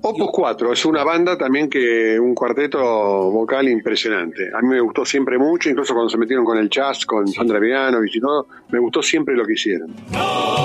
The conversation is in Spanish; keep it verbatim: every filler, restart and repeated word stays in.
Opus cuatro es una banda también que un cuarteto vocal impresionante. A mí me gustó siempre mucho, incluso cuando se metieron con el jazz, con sí. Sandra Mianovich y todo, me gustó siempre lo que hicieron.